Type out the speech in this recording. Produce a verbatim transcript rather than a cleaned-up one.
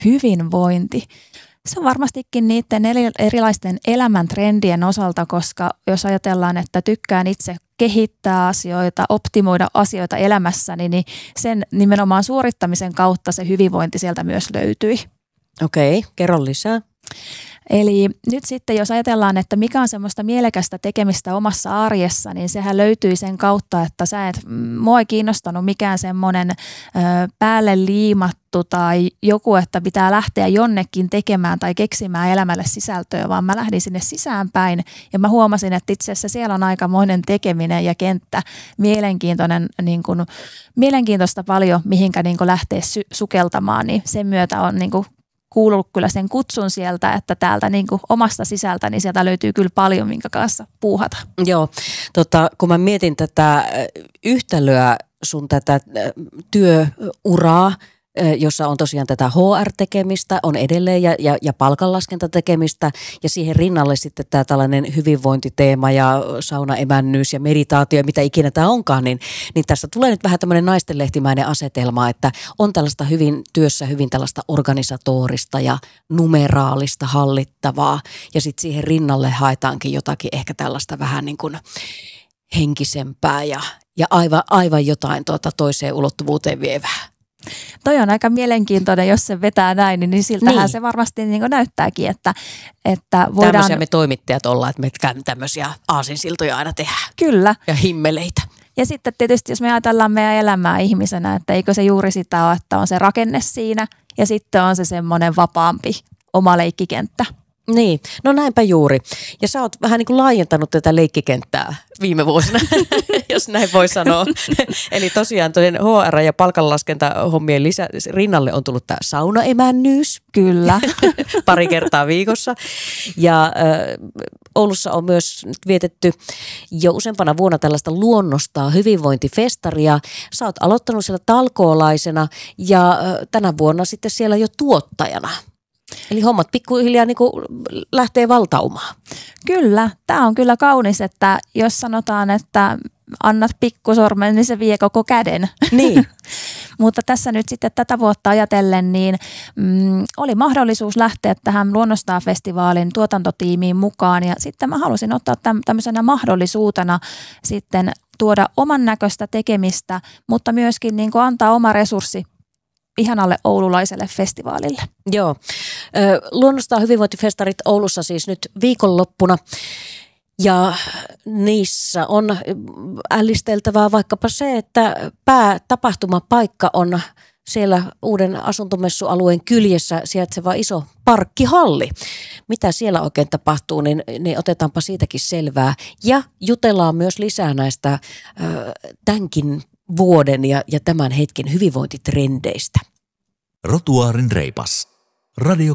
Hyvinvointi. Se on varmastikin niiden erilaisten elämäntrendien osalta, koska jos ajatellaan, että tykkään itse kehittää asioita, optimoida asioita elämässäni, niin sen nimenomaan suorittamisen kautta se hyvinvointi sieltä myös löytyi. Okei, kerro lisää. Eli nyt sitten, jos ajatellaan, että mikä on semmoista mielekästä tekemistä omassa arjessa, niin sehän löytyy sen kautta, että sä et, mua ei kiinnostanut mikään semmoinen ö, päälle liimattu tai joku, että pitää lähteä jonnekin tekemään tai keksimään elämälle sisältöä, vaan mä lähdin sinne sisäänpäin ja mä huomasin, että itse asiassa siellä on aikamoinen tekeminen ja kenttä, mielenkiintoinen, niin kuin, mielenkiintoista paljon, mihinkä niin kuin lähtee sy- sukeltamaan, niin sen myötä on niin kuin kuullut kyllä sen kutsun sieltä, että täältä niin kuin omasta sisältä, niin sieltä löytyy kyllä paljon, minkä kanssa puuhata. Joo, tota, kun mä mietin tätä yhtälöä sun tätä työuraa, jossa on tosiaan tätä H R-tekemistä, on edelleen ja, ja, ja palkanlaskentatekemistä ja siihen rinnalle sitten tämä tällainen hyvinvointiteema ja saunaemännyys ja meditaatio, mitä ikinä tämä onkaan, niin, niin tässä tulee nyt vähän tämmöinen naistenlehtimäinen asetelma, että on tällaista hyvin työssä hyvin tällaista organisatorista ja numeraalista hallittavaa ja sitten siihen rinnalle haetaankin jotakin ehkä tällaista vähän niin kuin henkisempää ja, ja aivan, aivan jotain tuota toiseen ulottuvuuteen vievää. Toi on aika mielenkiintoinen, jos se vetää näin, niin siltähän niin. Se varmasti niin kuin näyttääkin, että, että voidaan... Tämmöisiä me toimittajat ollaan, että me tämmöisiä aasinsiltoja aina tehdään. Kyllä. Ja himmeleitä. Ja sitten tietysti, jos me ajatellaan meidän elämää ihmisenä, että eikö se juuri sitä ole, että on se rakenne siinä ja sitten on se semmoinen vapaampi oma leikkikenttä. Niin, no näinpä juuri. Ja sä oot vähän niin kuin laajentanut tätä leikkikenttää viime vuosina, jos näin voi sanoa. Eli tosiaan toinen H R- ja palkanlaskentahommien lisä, rinnalle on tullut tämä saunaemännyys. Kyllä. Pari kertaa viikossa. Ja äh, Oulussa on myös vietetty jo useampana vuonna tällaista luonnostaa hyvinvointifestaria. Sä oot aloittanut siellä talkoolaisena ja äh, tänä vuonna sitten siellä jo tuottajana. Eli hommat pikkuhiljaa niin kuin lähtee valtaumaan. Kyllä, tämä on kyllä kaunis, että jos sanotaan, että annat pikkusormen, niin se vie koko käden. Niin. Mutta tässä nyt sitten tätä vuotta ajatellen, niin mm, oli mahdollisuus lähteä tähän Luonnostaa-festivaalin tuotantotiimiin mukaan. Ja sitten mä halusin ottaa täm, tämmöisenä mahdollisuutena sitten tuoda oman näköistä tekemistä, mutta myöskin niin kuin antaa oma resurssi ihanalle oululaiselle festivaalille. Joo. Luonnostaa hyvinvointifestarit Oulussa siis nyt viikonloppuna ja niissä on ällisteltävää vaikkapa se, että päätapahtumapaikka on siellä uuden asuntomessualueen kyljessä sijaitseva iso parkkihalli. Mitä siellä oikein tapahtuu, niin, niin otetaanpa siitäkin selvää ja jutellaan myös lisää näistä tämänkin vuoden ja, ja tämän hetken hyvinvointitrendeistä. Rotuaarin reipas. Radio